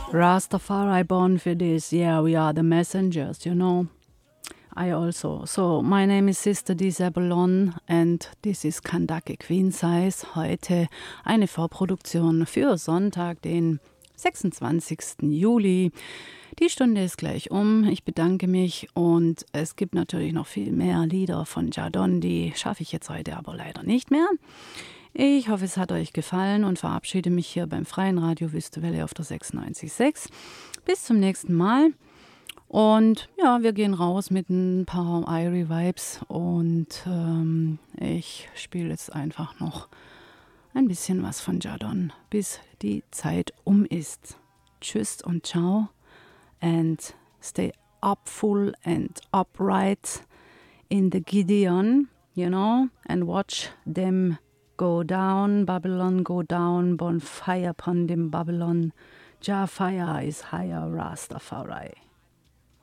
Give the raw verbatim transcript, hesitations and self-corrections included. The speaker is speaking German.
Rastafari born for this. Yeah, we are the messengers, you know. I also. So, my name is Sister Disabellon and this is Kandake Queen Size. Heute eine Vorproduktion für Sonntag, den sechsundzwanzigsten Juli. Die Stunde ist gleich um. Ich bedanke mich und es gibt natürlich noch viel mehr Lieder von Jadon. Die schaffe ich jetzt heute aber leider nicht mehr. Ich hoffe, es hat euch gefallen und verabschiede mich hier beim Freien Radio Wüstewelle auf der sechsundneunzig Komma sechs. Bis zum nächsten Mal. Und ja, wir gehen raus mit ein paar Irie Vibes und ähm, ich spiele jetzt einfach noch ein bisschen was von Jadon, bis die Zeit um ist. Tschüss und ciao and stay upful and upright in the Gideon, you know, and watch them go down, Babylon go down, bonfire upon them Babylon, Jah fire is higher, Rastafari.